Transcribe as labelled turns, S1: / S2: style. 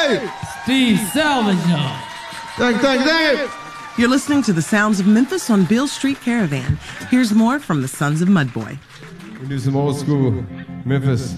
S1: Hey!
S2: Steve Salvador.
S1: Thank you.
S3: You're listening to the sounds of Memphis on Beale Street Caravan. Here's more from the Sons of Mudboy.
S1: We do some old school Memphis.